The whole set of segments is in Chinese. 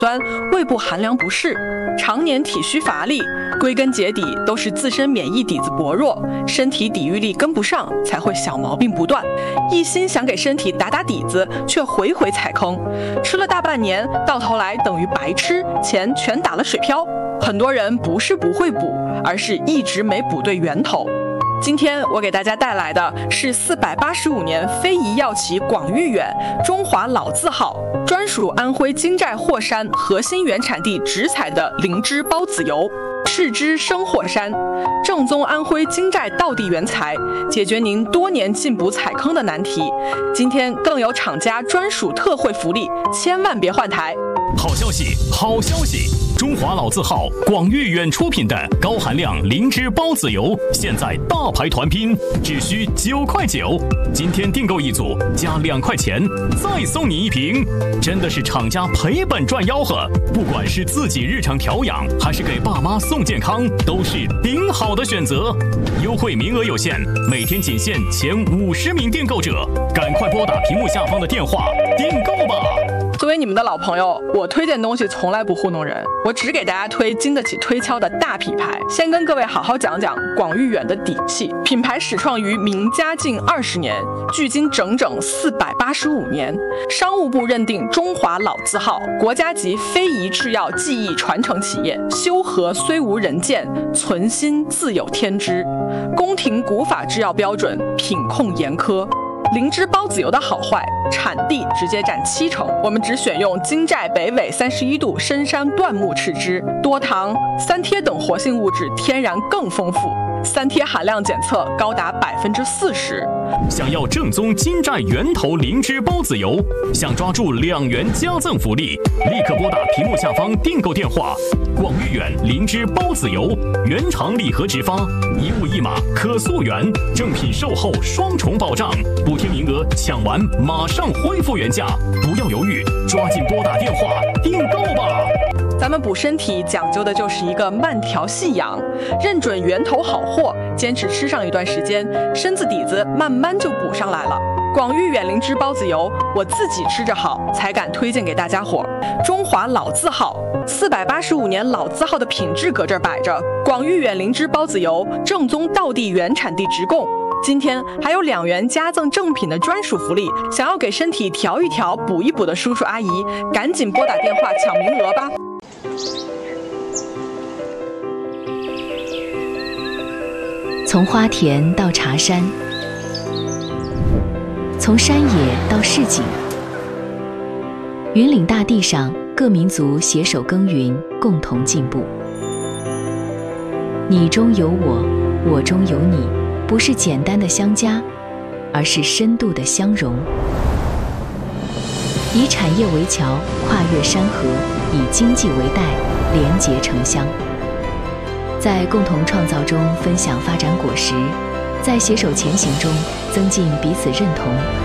酸，胃部寒凉不适，常年体虚乏力，归根结底都是自身免疫底子薄弱，身体抵御力跟不上，才会小毛病不断。一心想给身体打打底子，却回回踩坑，吃了大半年，到头来等于白吃，钱全打了水漂。很多人不是不会补，而是一直没补对源头。今天我给大家带来的是485年非遗药企广誉远中华老字号，专属安徽金寨霍山核心原产地直采的灵芝孢子油，赤芝生霍山，正宗安徽金寨道地原材，解决您多年进补踩坑的难题。今天更有厂家专属特惠福利，千万别换台。 好消息，好消息！中华老字号广誉远出品的高含量灵芝孢子油，现在大牌团拼，只需9块9，今天订购一组加2块钱，再送你1瓶，真的是厂家赔本赚吆喝。不管是自己日常调养，还是给爸妈送健康，都是顶好的选择。优惠名额有限，每天仅限前50名订购者，赶快拨打屏幕下方的电话订购吧。 作为你们的老朋友，我推荐东西从来不糊弄人，我只给大家推经得起推敲的大品牌。先跟各位好好讲讲广誉远的底气。品牌始创于明嘉靖20年，距今整整485年，商务部认定中华老字号，国家级非遗制药技艺传承企业，修和虽无人见，存心自有天知，宫廷古法制药标准，品控严苛。灵芝孢子油的好坏，产地直接占70%，我们只选用金寨北纬31度深山椴木赤芝，多糖、三萜等活性物质天然更丰富，三萜含量检测高达40%。 想要正宗金寨源头灵芝孢子油，想抓住2元加赠福利，立刻拨打屏幕下方订购电话。广誉远灵芝孢子油原厂礼盒直发，1物1码可溯源，正品售后双重保障，补贴名额抢完马上恢复原价，不要犹豫，抓紧拨打电话订购吧。 咱们补身体讲究的就是一个慢调细养，认准源头好货，坚持吃上一段时间，身子底子慢慢就补上来了。广誉远灵芝孢子油，我自己吃着好，才敢推荐给大家伙。中华老字号，485年老字号的品质搁这儿摆着。广誉远灵芝孢子油，正宗道地原产地直供。今天还有2元加赠正品的专属福利，想要给身体调一调、补一补的叔叔阿姨，赶紧拨打电话抢名额吧。 从花田到茶山，从山野到市井，云岭大地上，各民族携手耕耘，共同进步。你中有我，我中有你，不是简单的相加，而是深度的相融。以产业为桥，跨越山河；以经济为带，连结城乡。在共同创造中分享发展果实，在携手前行中增进彼此认同。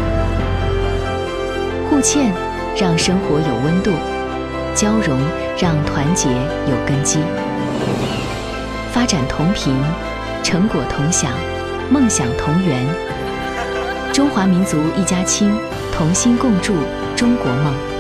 互欠让生活有温度，交融让团结有根基。发展同频，成果同享，梦想同源。中华民族一家亲，同心共筑中国梦。